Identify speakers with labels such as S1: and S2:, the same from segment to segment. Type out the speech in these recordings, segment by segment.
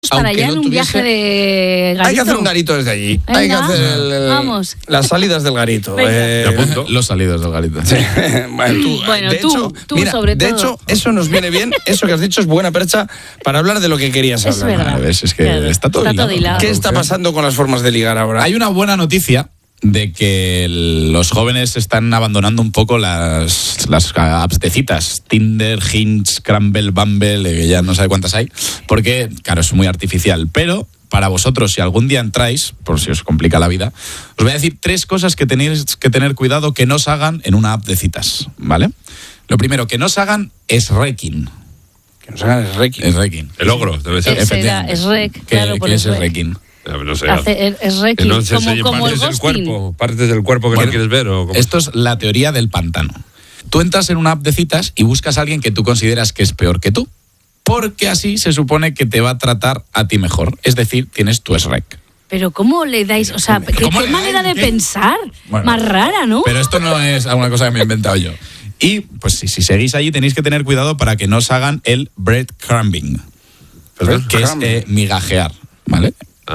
S1: para allá en un viaje de garito.
S2: Hay que hacer un garito desde allí.
S1: Venga,
S2: hay que hacer
S1: vamos.
S2: Las salidas del garito.
S3: Los salidos del garito.
S2: Sí. Bueno,
S1: tú mira, sobre todo.
S2: De hecho, eso nos viene bien. Eso que has dicho es buena percha para hablar de lo que querías hablar.
S1: Es verdad.
S3: Es que está todo hilado.
S2: ¿Qué está pasando con las formas de ligar ahora?
S3: Hay una buena noticia de que los jóvenes están abandonando un poco las apps de citas, Tinder, Hinge, Scramble, Bumble, que ya no sabe cuántas hay, porque, claro, es muy artificial. Pero para vosotros, si algún día entráis, por si os complica la vida, os voy a decir 3 cosas que tenéis que tener cuidado que no os hagan en una app de citas, ¿vale? Lo primero, que no os hagan es wrecking.
S2: Que nos hagan es wrecking.
S4: El ogro, debe ser.
S1: Es rec, claro,
S3: ¿Qué es el wrecking?
S4: No sé.
S1: Es wrecking,
S4: No sé,
S1: como el
S4: partes del
S1: ghosting.
S4: cuerpo, partes del cuerpo que no quieres ver. ¿O cómo?
S3: Esto es la teoría del pantano. Tú entras en una app de citas y buscas a alguien que tú consideras que es peor que tú, porque así se supone que te va a tratar a ti mejor. Es decir, tienes tu SREC.
S1: Pero ¿cómo le dais? O sea, ¿qué manera de pensar?
S3: Bueno,
S1: más rara, ¿no?
S3: Pero esto no es alguna cosa que me he inventado yo. Y pues si seguís allí tenéis que tener cuidado para que no os hagan el breadcrumbing, que es migajear, ¿vale?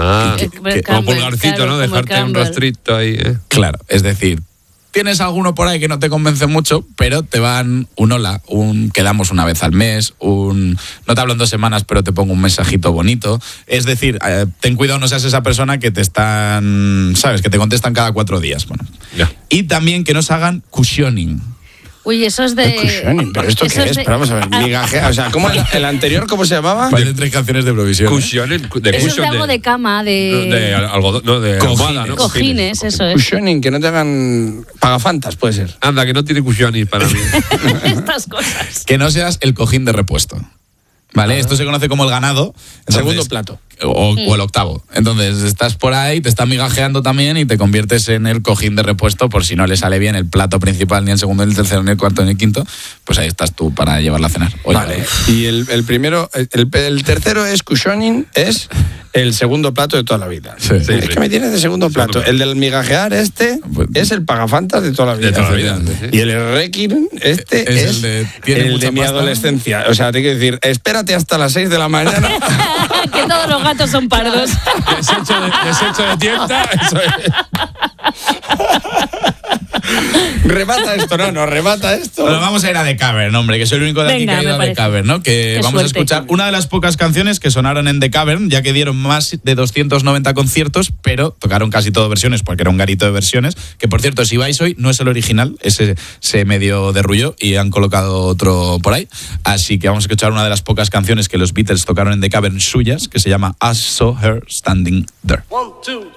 S4: Como pulgarcito,
S1: claro,
S4: ¿no? Dejarte un rastrito ahí.
S3: Claro, es decir, tienes alguno por ahí que no te convence mucho, pero te van un hola, quedamos una vez al mes, no te hablo en 2 semanas, pero te pongo un mensajito bonito. Es decir, ten cuidado, no seas esa persona que te están, ¿sabes? Que te contestan cada 4 días. Bueno.
S4: Ya.
S3: Y también que no se hagan cushioning.
S1: Uy, eso es de...
S2: Cushioning, ¿pero esto qué es? Pero vamos a ver, migajea. O sea, ¿cómo el anterior, cómo se llamaba?
S3: Parecen 3 canciones de Eurovisión.
S4: Cushioning,
S1: Eso es de algo de cama,
S4: de algodón, no, de almohada, ¿no?
S1: Cojines, eso es.
S2: Cushioning, que no te hagan pagafantas, puede ser.
S4: Anda, que no tiene cushioning para mí.
S1: Estas cosas.
S3: Que no seas el cojín de repuesto. ¿Vale? Esto se conoce como el ganado. Entonces,
S2: Segundo plato.
S3: O el octavo. Entonces, estás por ahí, te están migajeando también y te conviertes en el cojín de repuesto por si no le sale bien el plato principal, ni el segundo, ni el tercero, ni el cuarto, ni el quinto. Pues ahí estás tú para llevarla a cenar. Oye,
S2: vale. Y el primero, el tercero es cushioning, es el segundo plato de toda la vida.
S3: Sí.
S2: Es que me tienes de segundo plato. El del migajear es el pagafantas de toda la vida.
S4: De toda la vida.
S2: Y el wrecking es el de mi adolescencia. O sea, te quiero decir, espérate hasta las 6 de la mañana.
S1: Que todos los gatos son pardos.
S4: Desecho de tienda, eso es.
S2: Remata esto, no remata esto.
S3: Bueno, vamos a ir a The Cavern, hombre, que soy el único de aquí que ha ido a The Cavern, ¿no? Que vamos a escuchar una de las pocas canciones que sonaron en The Cavern, ya que dieron más de 290 conciertos, pero tocaron casi todo versiones, porque era un garito de versiones, que por cierto, si vais hoy, no es el original, ese se medio derrulló y han colocado otro por ahí, así que vamos a escuchar una de las pocas canciones que los Beatles tocaron en The Cavern suyas, que se llama I Saw Her Standing There.
S5: 1, 2,